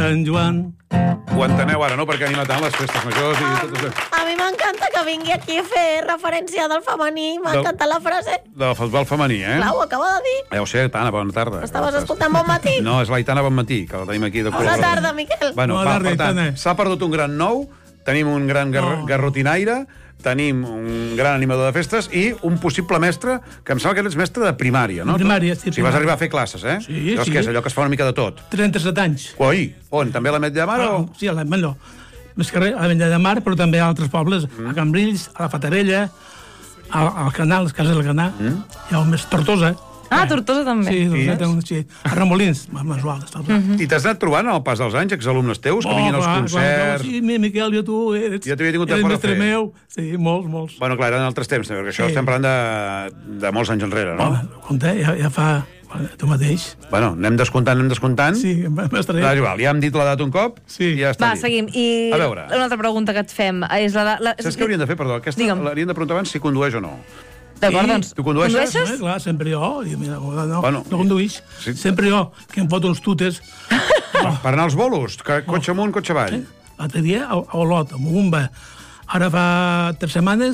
Sant Joan. Ho enteneu ara, no? Perquè anima tant les festes majors i tot això. A mi m'encanta que vingui aquí a fer referència del femení. M'ha encantat la frase. Del futbol femení, eh? Clar, ho acaba de dir. Ja ho sé, Tana, bona tarda. Estaves escoltant Bon Matí? No, és l'Aitana Bon Matí, que la tenim aquí de Bona tarda, Miquel. Bueno, Bona va, tarda, per tant, Aitana. s'ha perdut un gran nou, tenim un gran garrotinaire, tenim un gran animador de festes i un possible mestre, que em sembla que eres mestre de primària, no? Primària, sí. Si vas arribar a fer classes, eh? Sí, Llavors, sí. què és allò que es fa una mica de tot? 37 anys. Ui, on? També a l'Ametlla de Mar o...? Sí, a l'Ametlla no. Més que res, a l'Ametlla de Mar, però també a altres pobles, a Cambrils, a la Fatarella, al Canal, les cases del Canal, hi ha un més Tortosa. Ah, Tortosa també. Sí, a Remolins, mensual. I t'has anat trobant al pas dels anys exalumnes teus que vinguin als concerts? Sí, Miquel, jo tu ets... Ja t'havia tingut eres temporada mestre a fer. meu. Sí, molts. Bueno, clar, eren altres temps, perquè això estem parlant de molts anys enrere, no? Compte, ja fa... Tu mateix. Bueno, anem descomptant. Sí, mestre. No, és igual, ja hem dit la data un cop i ja està Va, dit. seguim. I A veure. una altra pregunta que et fem és la... Saps què hauríem de fer, perdó? L'hauríem de preguntar abans si condueix o no. D'acord, doncs... Tu condueixes? Condueixes? Clar, sempre jo. No Bueno, conduïx. sí. Sempre jo, que em foto uns tutes. Per anar als bolos, cotxe amunt, cotxe avall. L'altre dia a Olot, amb un bomba. Ara fa 3 setmanes